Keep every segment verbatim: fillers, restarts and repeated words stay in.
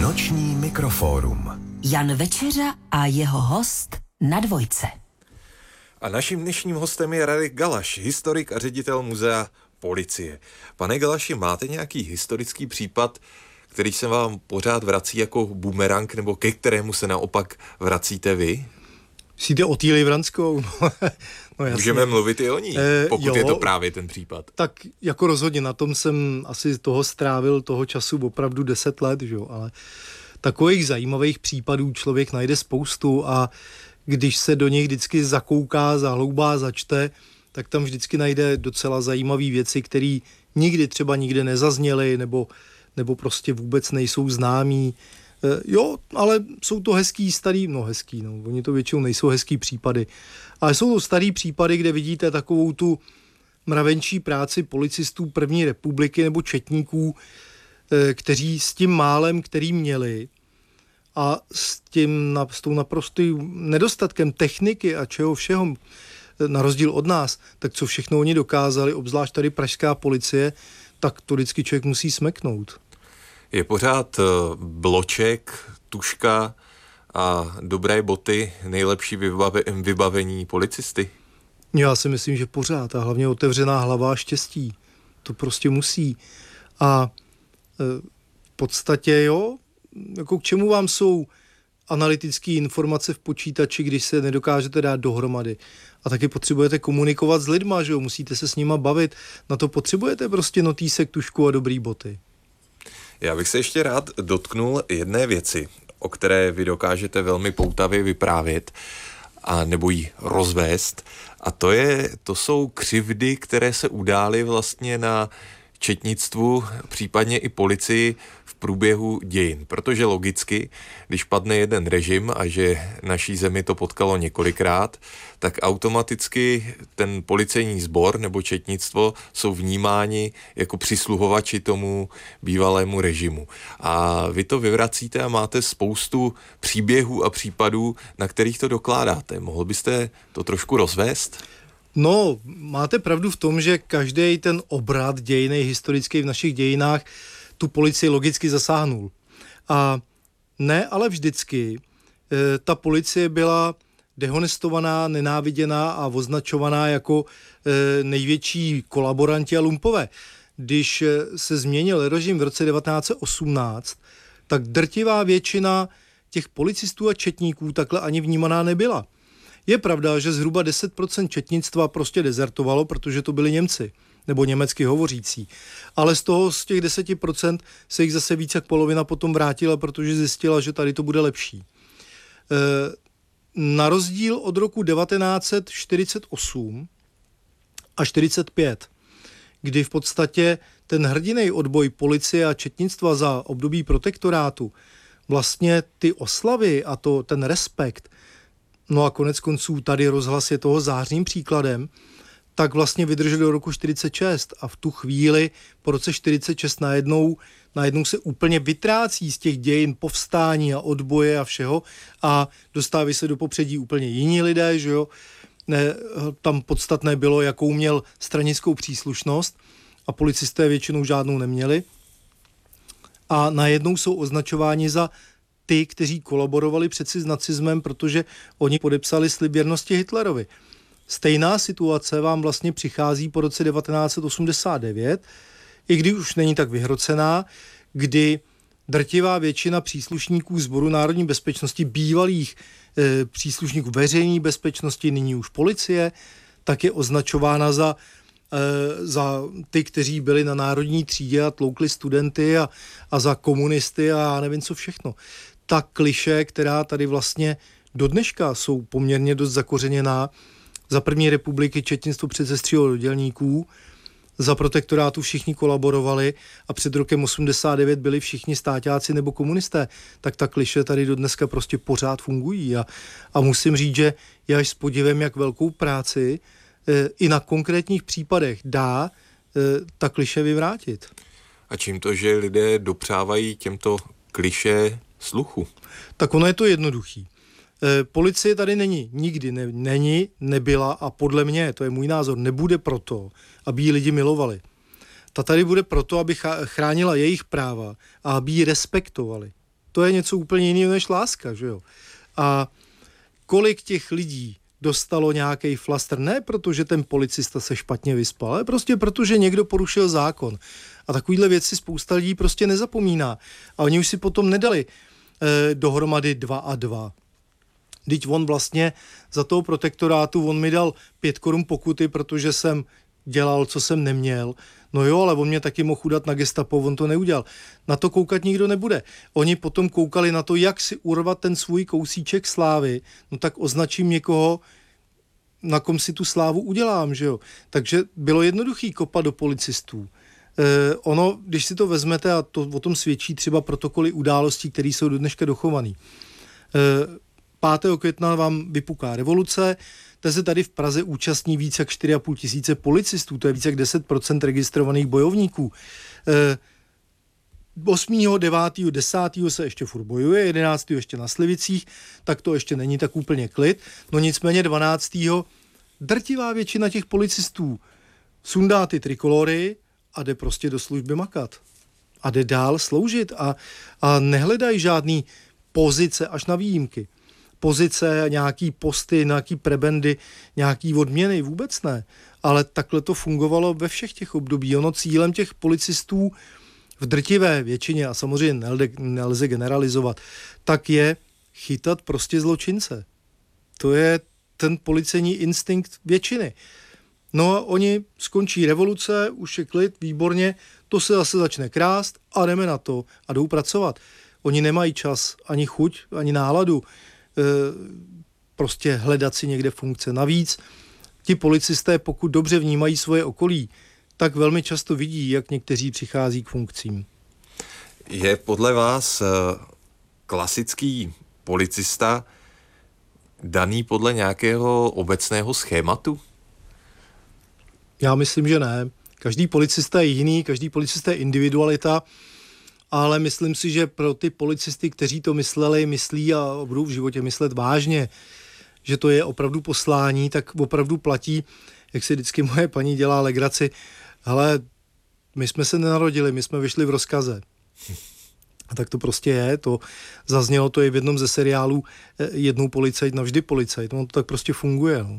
Noční mikrofórum. Jan Večeřa a jeho host na Dvojce. A naším dnešním hostem je Radek Galaš, historik a ředitel muzea policie. Pane Galaši, máte nějaký historický případ, který se vám pořád vrací jako bumerang, nebo ke kterému se naopak vracíte vy? Jde o Týli Vranskou. No, můžeme mluvit i o ní, e, pokud jo, je to právě ten případ. Tak jako rozhodně, na tom jsem asi toho strávil toho času opravdu deset let, že jo, ale takových zajímavých případů člověk najde spoustu a když se do nich vždycky zakouká, zahloubá, začte, tak tam vždycky najde docela zajímavé věci, které nikdy třeba nikde nezazněly, nebo, nebo prostě vůbec nejsou známí. E, jo, ale jsou to hezký, starý, no hezký, no, oni to většinou nejsou hezký případy, ale jsou to starý případy, kde vidíte takovou tu mravenčí práci policistů první republiky nebo četníků, e, kteří s tím málem, který měli, a s tím, s tou naprostým nedostatkem techniky a čeho všeho, na rozdíl od nás, tak co všechno oni dokázali, obzvlášť tady pražská policie, tak to vždycky člověk musí smeknout. Je pořád bloček, tužka a dobré boty nejlepší vybave- vybavení policisty? Já si myslím, že pořád a hlavně otevřená hlava a štěstí. To prostě musí. A v podstatě jo, jako k čemu vám jsou analytické informace v počítači, když se nedokážete dát dohromady. A taky potřebujete komunikovat s lidma, že jo, musíte se s nima bavit. Na to potřebujete prostě notýsek, tužku a dobrý boty. Já bych se ještě rád dotknul jedné věci, o které vy dokážete velmi poutavě vyprávět a nebo ji rozvést. A to, je, to jsou křivdy, které se udály vlastně na četnictvu, případně i policii v průběhu dějin. Protože logicky, když padne jeden režim a že naší zemi to potkalo několikrát, tak automaticky ten policejní sbor nebo četnictvo jsou vnímáni jako přisluhovači tomu bývalému režimu. A vy to vyvracíte a máte spoustu příběhů a případů, na kterých to dokládáte. Mohl byste to trošku rozvést? No, máte pravdu v tom, že každý ten obrat dějiny historický v našich dějinách tu policii logicky zasáhnul. A ne, ale vždycky e, ta policie byla dehonestovaná, nenáviděná a označovaná jako e, největší kolaboranti a lumpové. Když se změnil režim v roce devatenáct set osmnáct, tak drtivá většina těch policistů a četníků takhle ani vnímaná nebyla. Je pravda, že zhruba deset procent četnictva prostě dezertovalo, protože to byli Němci, nebo německy hovořící. Ale z toho, z těch deset procent se jich zase více jak polovina potom vrátila, protože zjistila, že tady to bude lepší. E, na rozdíl od roku devatenáct set čtyřicet osm a čtyřicet pět, kdy v podstatě ten hrdinej odboj policie a četnictva za období protektorátu, vlastně ty oslavy a to, ten respekt, no a konec konců tady rozhlas je toho zářným příkladem, tak vlastně vydržel do roku čtyřicet šest a v tu chvíli po roce čtyřicet šest najednou, najednou se úplně vytrácí z těch dějin povstání a odboje a všeho a dostávají se do popředí úplně jiní lidé, že jo. Ne, tam podstatné bylo, jakou měl stranickou příslušnost a policisté většinou žádnou neměli. A najednou jsou označováni za ty, kteří kolaborovali přeci s nacismem, protože oni podepsali slib věrnosti Hitlerovi. Stejná situace vám vlastně přichází po roce devatenáct set osmdesát devět, i když už není tak vyhrocená, kdy drtivá většina příslušníků Sboru národní bezpečnosti, bývalých e, příslušníků veřejné bezpečnosti, nyní už policie, tak je označována za, e, za ty, kteří byli na národní třídě a tloukli studenty a, a za komunisty a já nevím co všechno. Ta klišé, která tady vlastně do dneška jsou poměrně dost zakořeněná. Za první republiky četnictvo předsestřího do dělníků, za protektorátu všichni kolaborovali a před rokem osmdesát devět byli všichni stáťáci nebo komunisté, tak ta kliše tady do dneska prostě pořád fungují a, a musím říct, že je až s podivem, jak velkou práci e, i na konkrétních případech dá e, ta kliše vyvrátit. A čím to, že lidé dopřávají těmto kliše sluchu? Tak ono je to jednoduchý. E, policie tady není, nikdy ne, není, nebyla a podle mě, to je můj názor, nebude proto, aby ji lidi milovali. Ta tady bude proto, aby chránila jejich práva a aby ji respektovali. To je něco úplně jiného než láska, že jo. A kolik těch lidí dostalo nějaký flastr, ne protože ten policista se špatně vyspal, ale prostě protože někdo porušil zákon. A takovýhle věci spousta lidí prostě nezapomíná. A oni už si potom nedali eh, dohromady dva a dva. Vždyť on vlastně za toho protektorátu, on mi dal pět korun pokuty, protože jsem dělal, co jsem neměl. No jo, ale on mě taky mohl udat na gestapo, on to neudělal. Na to koukat nikdo nebude. Oni potom koukali na to, jak si urvat ten svůj kousíček slávy, no tak označím někoho, na kom si tu slávu udělám, že jo. Takže bylo jednoduchý kopat do policistů. Eh, ono, když si to vezmete, a to o tom svědčí třeba protokoly událostí, které jsou do dneška dochovaný. Eh, pátého května vám vypuká revoluce, te se tady v Praze účastní více jak čtyři a půl tisíce policistů, to je více jak deset procent registrovaných bojovníků. Eh, osmého devátého desátého se ještě furt bojuje, jedenáctého ještě na Slivicích, tak to ještě není tak úplně klid. No nicméně dvanáctého drtivá většina těch policistů sundá ty trikolory a jde prostě do služby makat. A jde dál sloužit a, a nehledají žádný pozice až na výjimky. Pozice, nějaký posty, nějaký prebendy, nějaký odměny, vůbec ne. Ale takhle to fungovalo ve všech těch období. Ono cílem těch policistů v drtivé většině, a samozřejmě nelze, nelze generalizovat, tak je chytat prostě zločince. To je ten policejní instinkt většiny. No a oni skončí revoluce, už je klid, výborně, to se zase začne krást a jdeme na to a jdou pracovat. Oni nemají čas, ani chuť, ani náladu e, prostě hledat si někde funkce. Navíc ti policisté, pokud dobře vnímají svoje okolí, tak velmi často vidí, jak někteří přichází k funkcím. Je podle vás klasický policista daný podle nějakého obecného schématu? Já myslím, že ne. Každý policista je jiný, každý policista je individualita, ale myslím si, že pro ty policisty, kteří to mysleli, myslí a budou v životě myslet vážně, že to je opravdu poslání, tak opravdu platí, jak si vždycky moje paní dělá legraci, hele, my jsme se nenarodili, my jsme vyšli v rozkaze. A tak to prostě je, to zaznělo to i v jednom ze seriálů Jednou policajt, navždy policajt, no to tak prostě funguje. No.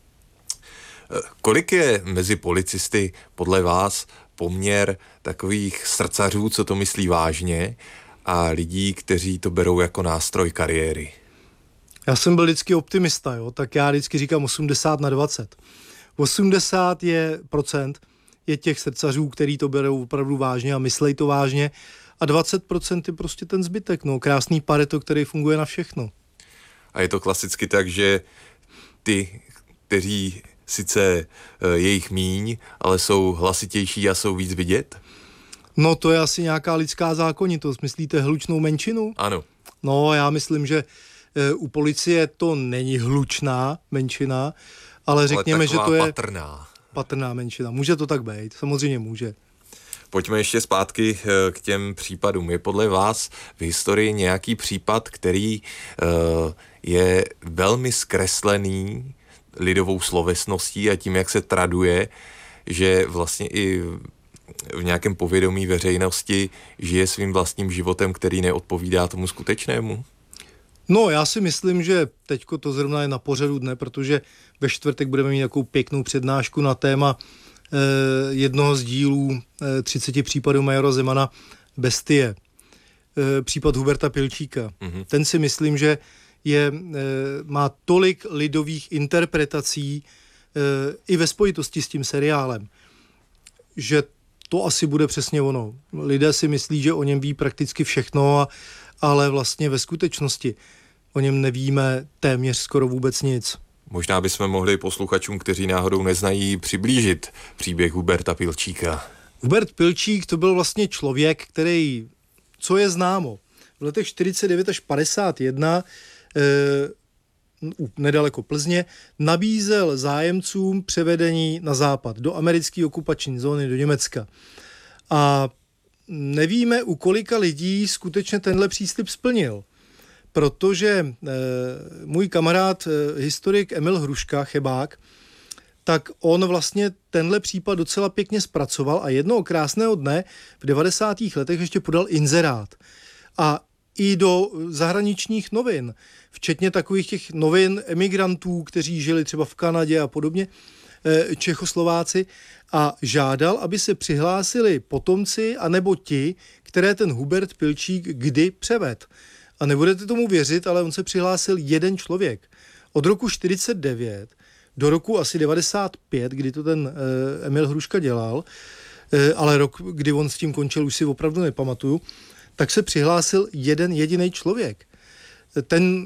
Kolik je mezi policisty podle vás poměr takových srdcařů, co to myslí vážně, a lidí, kteří to berou jako nástroj kariéry? Já jsem byl vždycky optimista, jo, tak já vždycky říkám osmdesát na dvacet. osmdesát je procent je těch srdcařů, který to berou opravdu vážně a myslej to vážně, a dvacet procent je prostě ten zbytek, no, krásný Pareto, který funguje na všechno. A je to klasicky tak, že ty, kteří sice je jich míň, ale jsou hlasitější a jsou víc vidět? No to je asi nějaká lidská zákonitost. Myslíte hlučnou menšinu? Ano. No já myslím, že e, u policie to není hlučná menšina, ale řekněme, ale že to je patrná. patrná menšina. Může to tak být, samozřejmě může. Pojďme ještě zpátky k těm případům. Je podle vás v historii nějaký případ, který uh, je velmi zkreslený lidovou slovesností a tím, jak se traduje, že vlastně i v nějakém povědomí veřejnosti žije svým vlastním životem, který neodpovídá tomu skutečnému? No, já si myslím, že teďko to zrovna je na pořadu dne, protože ve čtvrtek budeme mít takovou pěknou přednášku na téma eh, jednoho z dílů eh, třiceti případů majora Zemana Bestie. Eh, případ Huberta Pilčíka. Mm-hmm. Ten si myslím, že je, eh, má tolik lidových interpretací eh, i ve spojitosti s tím seriálem, že to asi bude přesně ono. Lidé si myslí, že o něm ví prakticky všechno, a, ale vlastně ve skutečnosti o něm nevíme téměř skoro vůbec nic. Možná bychom mohli posluchačům, kteří náhodou neznají, přiblížit příběh Huberta Pilčíka. Hubert Pilčík to byl vlastně člověk, který, co je známo, v letech čtyřicet devět až padesát jedna eh, nedaleko Plzně, nabízel zájemcům převedení na západ, do americké okupační zóny, do Německa. A nevíme, u kolika lidí skutečně tenhle příslib splnil. Protože e, můj kamarád, e, historik Emil Hruška, chebák, tak on vlastně tenhle případ docela pěkně zpracoval a jednoho krásného dne v devadesátých letech ještě podal inzerát. A i do zahraničních novin, včetně takových těch novin emigrantů, kteří žili třeba v Kanadě a podobně, Čechoslováci, a žádal, aby se přihlásili potomci anebo ti, které ten Hubert Pilčík kdy převed. A nebudete tomu věřit, ale on se přihlásil jeden člověk. Od roku čtyřicet devět do roku asi devadesát pět, kdy to ten eh, Emil Hruška dělal, eh, ale rok, kdy on s tím končil, už si opravdu nepamatuju, tak se přihlásil jeden jediný člověk. Ten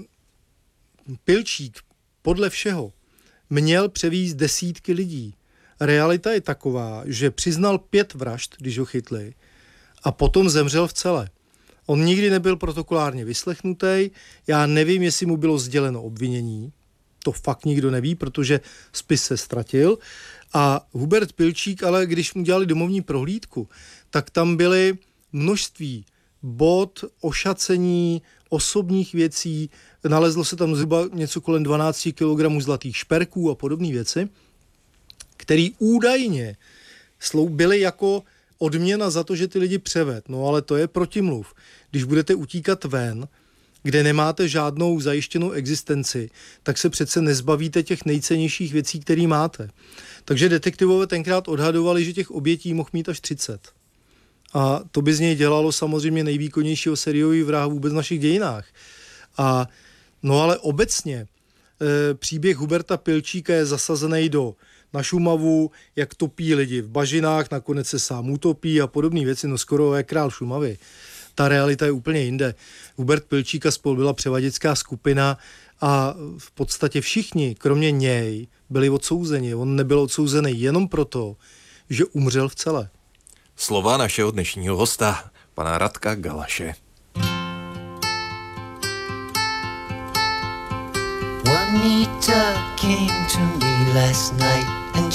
Pilčík podle všeho měl převízt desítky lidí. Realita je taková, že přiznal pět vražd, když ho chytli, a potom zemřel v cele. On nikdy nebyl protokolárně vyslechnutý, já nevím, jestli mu bylo sděleno obvinění, to fakt nikdo neví, protože spis se ztratil. A Hubert Pilčík, ale když mu dělali domovní prohlídku, tak tam byly množství bod, ošacení, osobních věcí, nalezlo se tam zhruba něco kolem dvanáct kilogramů zlatých šperků a podobné věci, které údajně byly jako odměna za to, že ty lidi převed. No ale to je protimluv. Když budete utíkat ven, kde nemáte žádnou zajištěnou existenci, tak se přece nezbavíte těch nejcennějších věcí, které máte. Takže detektivové tenkrát odhadovali, že těch obětí mohl mít až třicet. A to by z něj dělalo samozřejmě nejvýkonnějšího sériového vraha vůbec v našich dějinách. A no ale obecně e, příběh Huberta Pilčíka je zasazený do na Šumavu, jak topí lidi v bažinách, nakonec se sám utopí a podobné věci, no skoro je král Šumavy. Ta realita je úplně jinde. Hubert Pilčík a spol byla převaděčská skupina a v podstatě všichni, kromě něj, byli odsouzeni. On nebyl odsouzený jenom proto, že umřel v cele. Slova našeho dnešního hosta, pana Radka Galaše. Juanita came to me last night.